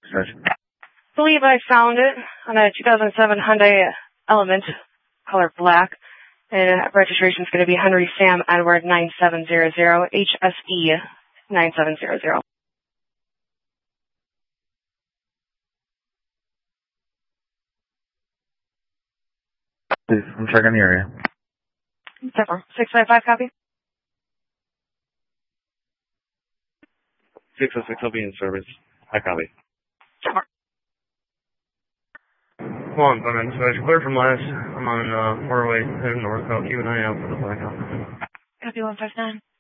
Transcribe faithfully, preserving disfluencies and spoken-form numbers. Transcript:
Search. I believe I found it on a two thousand seven Hyundai Element, color black. And registration is going to be Henry Sam Edward nine seven zero zero, H S E nine seven zero zero. Please, I'm checking the area. six five five copy. six oh six will be in service. I copy. One, I'm in search. Clear from last. I'm on uh, Motorway, heading north. I'll keep an eye out for the blackout. Copy one five nine.